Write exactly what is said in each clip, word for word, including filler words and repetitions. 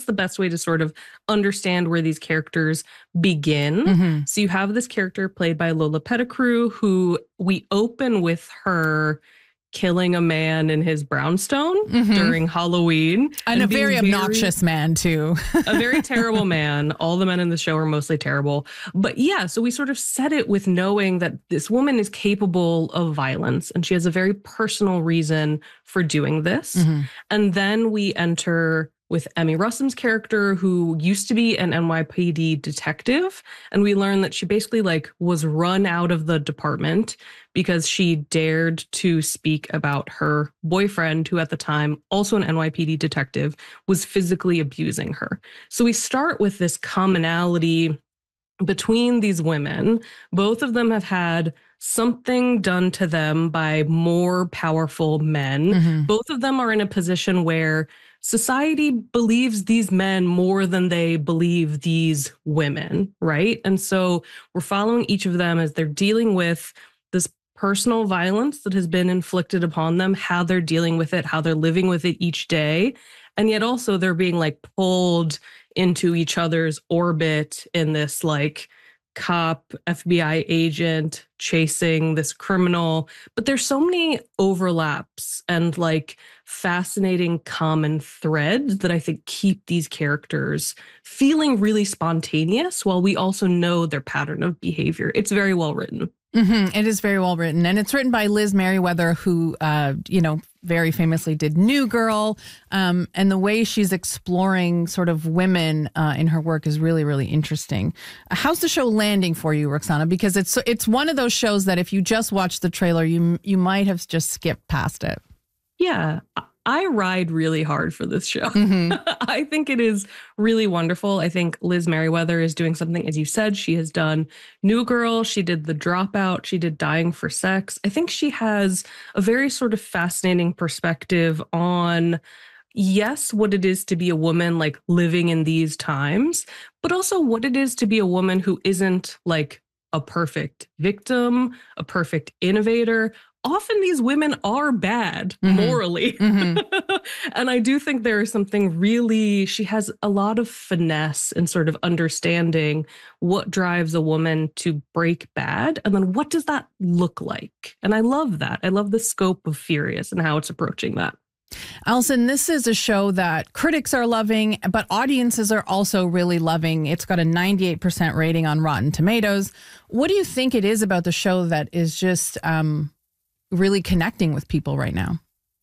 the best way to sort of understand where these characters begin. Mm-hmm. So you have this character played by Lola Pettigrew, who we open with her killing a man in his brownstone mm-hmm. during Halloween. And, and a very obnoxious very, man, too. A very terrible man. All the men in the show are mostly terrible. But yeah, so we sort of set it with knowing that this woman is capable of violence and she has a very personal reason for doing this. Mm-hmm. And then we enter with Emmy Rossum's character, who used to be an N Y P D detective. And we learn that she basically like was run out of the department because she dared to speak about her boyfriend, who at the time, also an N Y P D detective, was physically abusing her. So we start with this commonality between these women. Both of them have had something done to them by more powerful men. Mm-hmm. Both of them are in a position where society believes these men more than they believe these women, right? And so we're following each of them as they're dealing with this personal violence that has been inflicted upon them, how they're dealing with it, how they're living with it each day. And yet also they're being like pulled into each other's orbit in this like cop, F B I agent chasing this criminal. But there's so many overlaps and like fascinating common threads that I think keep these characters feeling really spontaneous while we also know their pattern of behavior. It's very well written. Mm-hmm. It is very well written. And it's written by Liz Meriwether, who, uh, you know, very famously did New Girl. Um, and the way she's exploring sort of women uh, in her work is really, really interesting. How's the show landing for you, Roxana? Because it's it's one of those shows that if you just watch the trailer, you you might have just skipped past it. Yeah, I ride really hard for this show. Mm-hmm. I think it is really wonderful. I think Liz Meriwether is doing something, as you said, she has done New Girl. She did The Dropout. She did Dying for Sex. I think she has a very sort of fascinating perspective on, yes, what it is to be a woman like living in these times, but also what it is to be a woman who isn't like a perfect victim, a perfect innovator. Often these women are bad mm-hmm. morally. Mm-hmm. And I do think there is something really, she has a lot of finesse in sort of understanding what drives a woman to break bad. And then what does that look like? And I love that. I love the scope of Furious and how it's approaching that. Allison, this is a show that critics are loving, but audiences are also really loving. It's got a ninety-eight percent rating on Rotten Tomatoes. What do you think it is about the show that is just um, really connecting with people right now?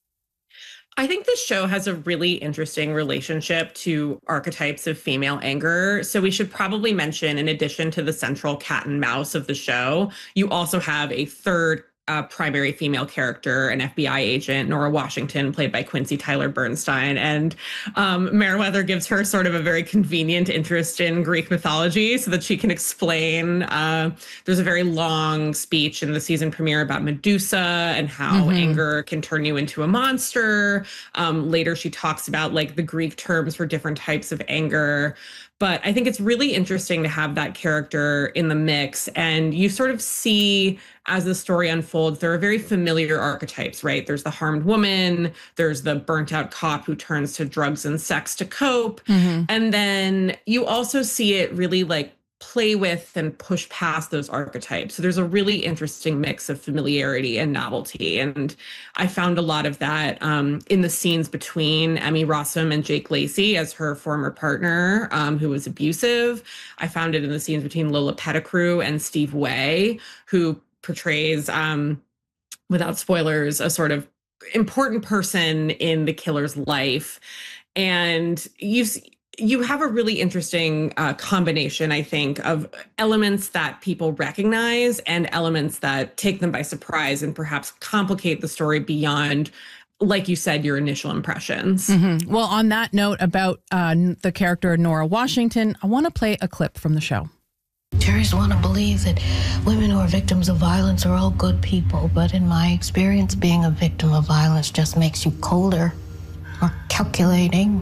I think this show has a really interesting relationship to archetypes of female anger. So we should probably mention, in addition to the central cat and mouse of the show, you also have a third Uh, primary female character, an F B I agent, Nora Washington, played by Quincy Tyler Bernstein. And um, Meriwether gives her sort of a very convenient interest in Greek mythology so that she can explain. Uh, there's a very long speech in the season premiere about Medusa and how mm-hmm. anger can turn you into a monster. Um, later, she talks about like the Greek terms for different types of anger. But I think it's really interesting to have that character in the mix. And you sort of see, as the story unfolds, there are very familiar archetypes, right? There's the harmed woman, there's the burnt out cop who turns to drugs and sex to cope. Mm-hmm. And then you also see it really like play with and push past those archetypes. So there's a really interesting mix of familiarity and novelty. And I found a lot of that um, in the scenes between Emmy Rossum and Jake Lacy as her former partner, um, who was abusive. I found it in the scenes between Lola Pettigrew and Steve Way, who portrays, um, without spoilers, a sort of important person in the killer's life. And you've You have a really interesting uh, combination, I think, of elements that people recognize and elements that take them by surprise and perhaps complicate the story beyond, like you said, your initial impressions. Mm-hmm. Well, on that note about uh, the character Nora Washington, I want to play a clip from the show. Terrorists want to believe that women who are victims of violence are all good people, but in my experience, being a victim of violence just makes you colder or calculating.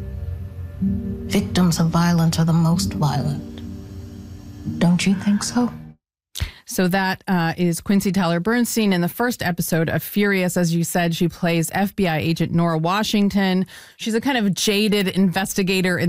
Victims of violence are the most violent. Don't you think so? So that uh, is Quincy Tyler Bernstein in the first episode of Furious. As you said, she plays F B I agent Nora Washington. She's a kind of jaded investigator in